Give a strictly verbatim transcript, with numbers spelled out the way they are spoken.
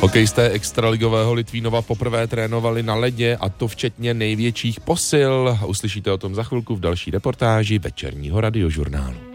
Hokejisté extraligového Litvínova poprvé trénovali na ledě, a to včetně největších posil. Uslyšíte o tom za chvilku v další reportáži večerního radiožurnálu.